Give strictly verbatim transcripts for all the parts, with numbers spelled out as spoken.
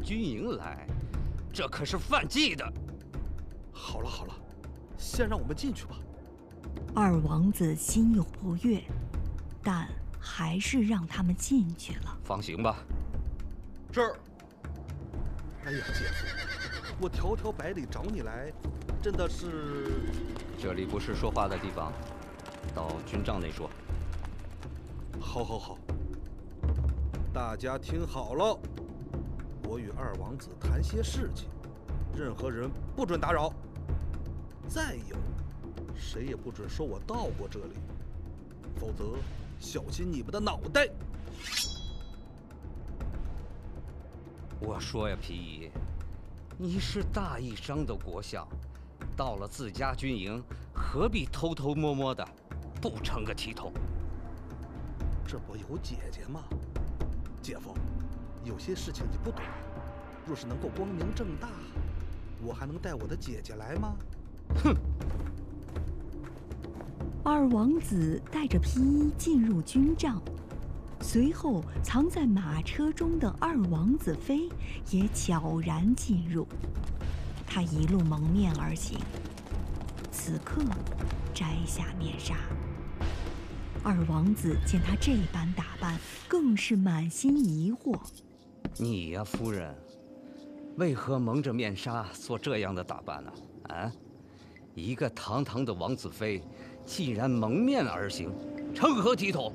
军营来，这可是犯忌的。 好了好了，先让我们进去吧。 二王子心有不悦，但还是让他们进去了。 放行吧。 是。哎呀，姐夫，我迢迢百里找你来，真的是…… 这里不是说话的地方，到军帐内说。 好，好，好。大家听好了，我与二王子谈些事情，任何人不准打扰。再有，谁也不准说我到过这里，否则小心你们的脑袋。 我说呀，皮姨，你是大义商的国相，到了自家军营，何必偷偷摸摸的，不成个体统？ 这不有姐姐吗？姐夫，有些事情你不懂，若是能够光明正大，我还能带我的姐姐来吗？ 哼！ 二王子带着披衣进入军帐，随后藏在马车中的二王子妃也悄然进入。他一路蒙面而行，此刻摘下面纱。二王子见他这般打扮，更是满心疑惑。 你呀，夫人，为何蒙着面纱做这样的打扮呢？啊，一个堂堂的王子妃，竟然蒙面而行，成何体统？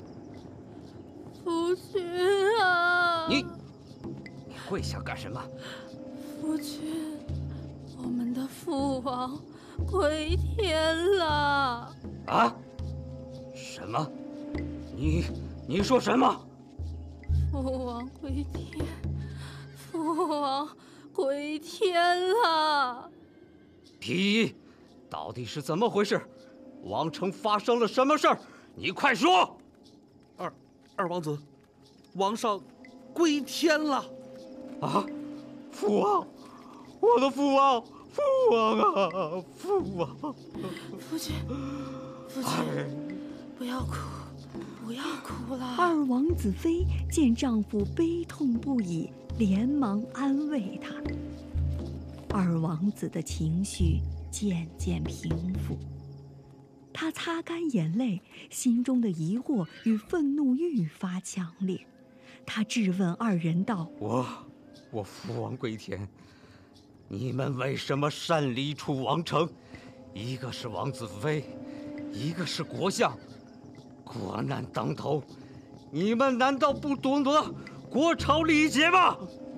夫君啊！ 你，你跪下干什么？ 夫君，我们的父王归天了。 啊？什么？你你说什么？ 父王归天，父王归天了。 皮衣，到底是怎么回事？王城发生了什么事儿？你快说！ 二二王子，王上归天了！ 啊，父王，我的父王，父王啊，父王！ 夫君，夫君，不要哭，不要哭了。 二王子妃见丈夫悲痛不已，连忙安慰他。二王子的情绪渐渐平复，他擦干眼泪，心中的疑惑与愤怒愈发强烈。他质问二人道： 我我父王归天，你们为什么擅离出王城？一个是王子妃，一个是国相，国难当头，你们难道不懂得国朝礼节吗？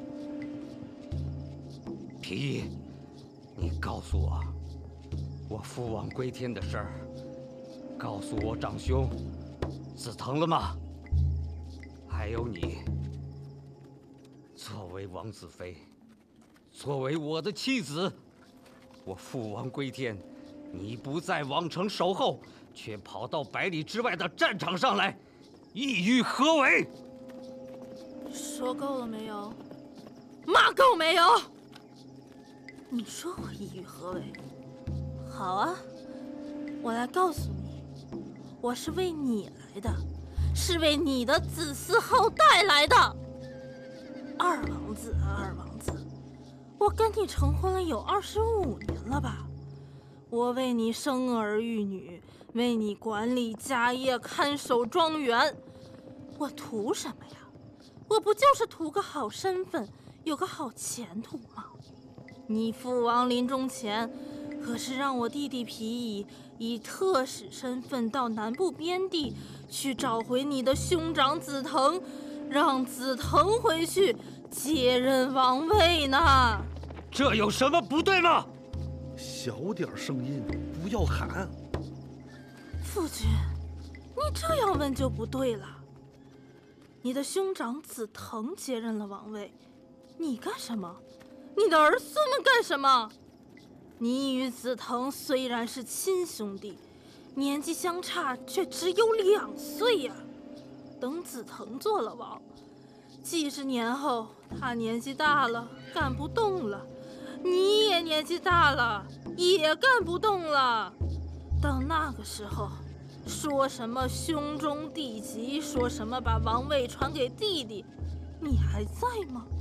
皮衣，你告诉我，我父王归天的事儿，告诉我长兄子腾了吗？还有你，作为王子妃，作为我的妻子，我父王归天，你不在王城守候，却跑到百里之外的战场上来，意欲何为？ 说够了没有？骂够没有？你说我意欲何为？好啊，我来告诉你，我是为你来的，是为你的子嗣后代来的。二王子啊，二王子，我跟你成婚了有二十五年了吧？我为你生儿育女，为你管理家业，看守庄园，我图什么呀？我不就是图个好身份，有个好前途吗？你父王临终前可是让我弟弟皮乙以特使身份到南部边地去找回你的兄长子腾，让子腾回去接任王位呢。 这有什么不对吗？ 小点声音，不要喊。 夫君，你这样问就不对了。你的兄长子腾接任了王位，你干什么？你的儿孙们干什么？你与子腾虽然是亲兄弟，年纪相差却只有两岁呀。等子腾做了王，几十年后，他年纪大了，干不动了，你也年纪大了，也干不动了。到那个时候，说什么兄终弟及，说什么把王位传给弟弟，你还在吗？